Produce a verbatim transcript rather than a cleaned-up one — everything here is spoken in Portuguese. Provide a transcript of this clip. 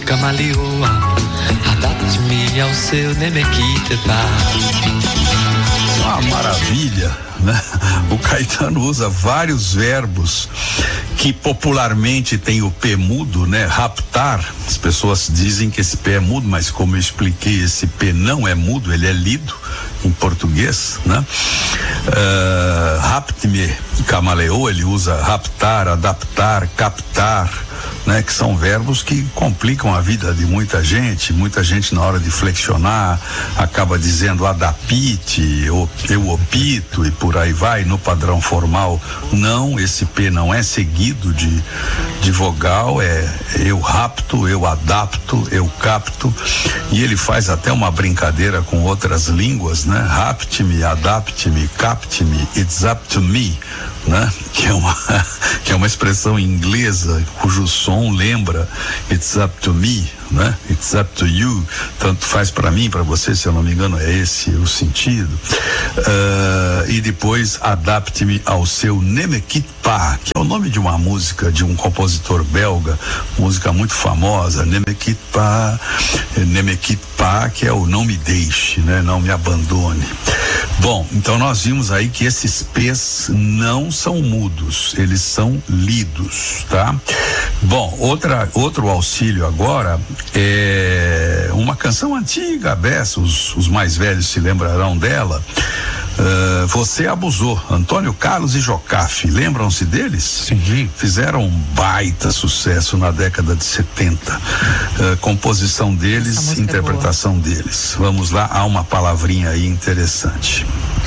camaleoa, adapte-me ao seu Nemequitepá. Uma maravilha, né? O Caetano usa vários verbos que popularmente tem o P mudo, né? Raptar, as pessoas dizem que esse P é mudo, mas como eu expliquei, esse P não é mudo, ele é lido em português, né? Uh, Rapte-me, camaleou, ele usa raptar, adaptar, captar, né? Que são verbos que complicam a vida de muita gente. Muita gente, na hora de flexionar, acaba dizendo adapite, eu, eu opito e por aí vai. No padrão formal, não, esse P não é seguido de, de vogal, é eu rapto, eu adapto, eu capto, e ele faz até uma brincadeira com outras línguas, né? Rapte-me, adapte-me, capte-me, it's up to me, né? Que é uma, que é uma expressão inglesa cujo som lembra it's up to me, né? It's up to you, tanto faz para mim, para você, se eu não me engano, é esse o sentido. Uh, e depois adapte-me ao seu Nemequitepá, que é o nome de uma música de um compositor belga, música muito famosa, Nemequitepá, Nemequitepá, que é o não me deixe, né? Não me abandone. Bom, então nós vimos aí que esses P's não são mudos, eles são lidos, tá? Bom, outra, outro auxílio agora é uma canção antiga, dessa, os, os mais velhos se lembrarão dela. Uh, Você Abusou, Antônio Carlos e Jocafe, lembram-se deles? Sim. Fizeram um baita sucesso na década de setenta. Uh, composição deles, interpretação deles. Vamos lá, há uma palavrinha aí interessante.